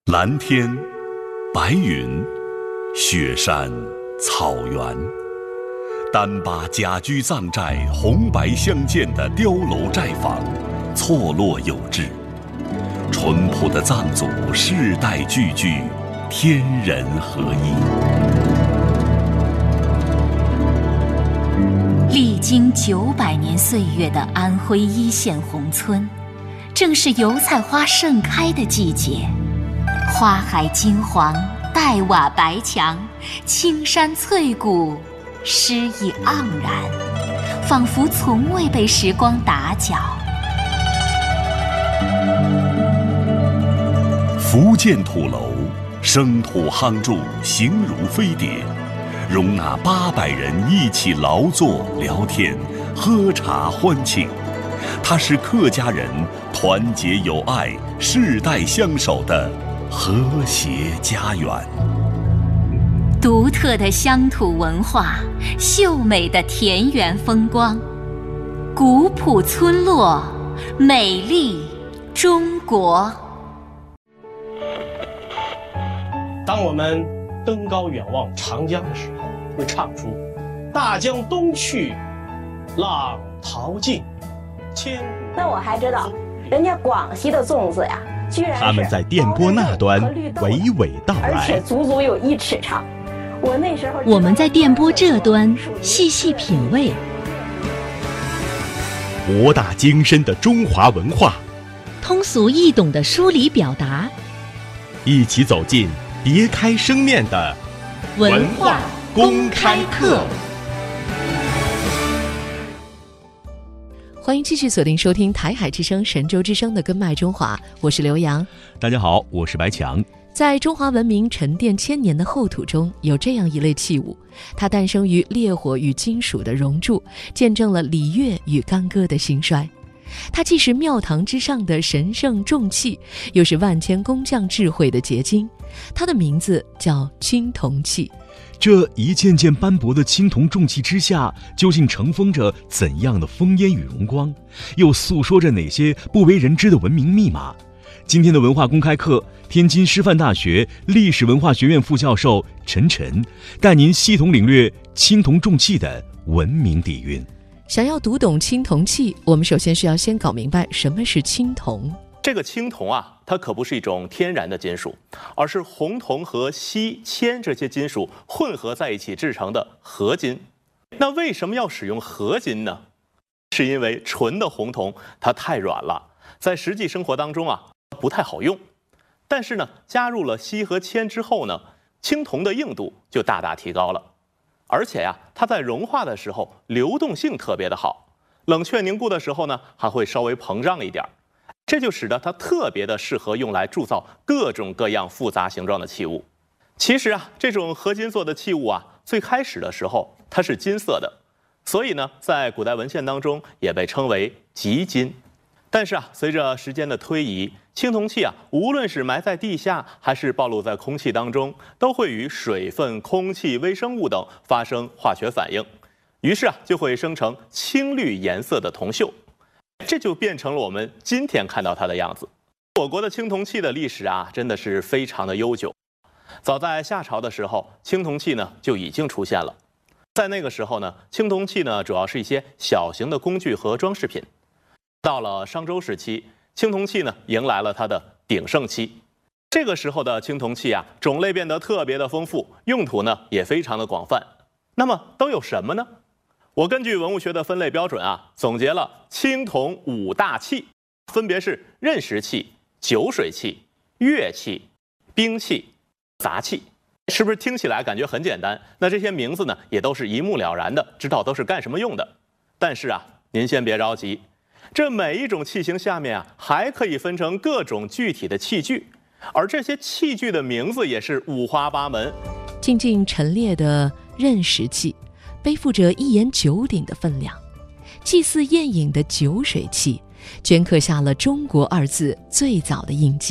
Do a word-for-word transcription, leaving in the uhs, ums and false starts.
蓝天、白云、雪山、草原，单把甲居藏寨红白相间的碉楼寨坊，错落有致。淳朴的藏族世代聚居，天人合一。 历经九百年岁月的安徽一线宏村，正是油菜花盛开的季节。花海金黄，黛瓦白墙，青山翠谷，诗意盎然，仿佛从未被时光打搅。 福建土楼，生土夯筑，形如飞碟，容纳八百人一起劳作、聊天、喝茶欢庆。它是客家人团结友爱、世代相守的和谐家园。 独特的乡土文化，秀美的田园风光，古朴村落，美丽中国。 当我们登高远望长江的时候，会唱出大江东去，浪淘尽，千古。 那我还知道人家广西的粽子呀，居然是他们在电波那端娓娓道来， 而且足足有一尺长。我那时候我们在电波这端细细品味， 博大精深的中华文化， 通俗易懂的梳理表达， 一起走进别开生面的文化公开课。 欢迎继续锁定收听台海之声、神州之声的根脉中华，我是刘洋。 大家好，我是白强。 在中华文明沉淀千年的厚土中，有这样一类器物，它诞生于烈火与金属的熔铸，见证了礼乐与干戈的兴衰。它既是庙堂之上的神圣重器，又是万千工匠智慧的结晶。它的名字叫青铜器。 这一件件斑驳的青铜重器之下，究竟承封着怎样的烽烟与荣光，又诉说着哪些不为人知的文明密码？今天的文化公开课，天津师范大学历史文化学院副教授陈晨带您系统领略青铜重器的文明底蕴。 想要读懂青铜器，我们首先需要先搞明白什么是青铜。 这个青铜啊，它可不是一种天然的金属，而是红铜和锡、铅这些金属混合在一起制成的合金。那为什么要使用合金呢？是因为纯的红铜它太软了，在实际生活当中啊不太好用。但是呢，加入了锡和铅之后呢，青铜的硬度就大大提高了。而且呀、啊，它在融化的时候流动性特别的好，冷却凝固的时候呢，还会稍微膨胀一点，这就使得它特别的适合用来铸造各种各样复杂形状的器物。其实啊，这种合金做的器物啊，最开始的时候它是金色的，所以呢，在古代文献当中也被称为极金。但是啊，随着时间的推移，青铜器啊，无论是埋在地下还是暴露在空气当中，都会与水分、空气、微生物等发生化学反应，于是啊，就会生成青绿颜色的铜锈，这就变成了我们今天看到它的样子。我国的青铜器的历史啊，真的是非常的悠久。早在夏朝的时候，青铜器呢就已经出现了。在那个时候呢，青铜器呢主要是一些小型的工具和装饰品。到了商周时期，青铜器呢迎来了它的鼎盛期。这个时候的青铜器啊，种类变得特别的丰富，用途呢也非常的广泛。那么都有什么呢？我根据文物学的分类标准啊，总结了青铜五大器，分别是刃石器、酒水器、乐器、兵器、杂器。是不是听起来感觉很简单？那这些名字呢，也都是一目了然的，知道都是干什么用的。但是啊，您先别着急，这每一种器型下面啊，还可以分成各种具体的器具，而这些器具的名字也是五花八门。 静静陈列的刃石器，背负着一言九鼎的分量；祭祀宴饮的酒水器，镌刻下了中国二字最早的印记。